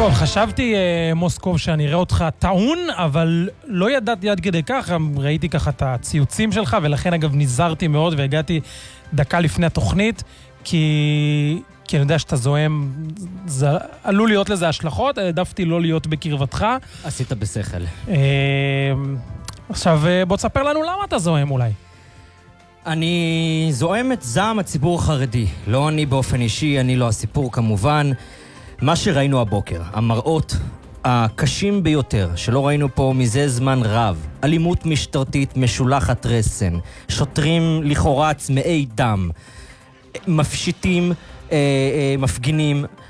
טוב, חשבתי, מוסקוב, שאני אראה אותך טעון, אבל לא ידעתי עד כדי כך, ראיתי ככה את הציוצים שלך, ולכן אגב נזהרתי מאוד והגעתי דקה לפני התוכנית, כי אני יודע שאתה זוהם, עלול להיות לזה השלכות, העדפתי לא להיות בקרבתך. עשית בשכל. עכשיו בוא תספר לנו למה אתה זוהם אולי. אני זוהם את זעם הציבור החרדי. לא אני באופן אישי, אני לא הסיפור כמובן. מה שראינו הבוקר, המראות הקשים ביותר שלא ראינו פה מזה זמן רב, אלימות משטרתית משולחת רסן, שוטרים לכאורה צמאי דם, מפשיטים מפגינים,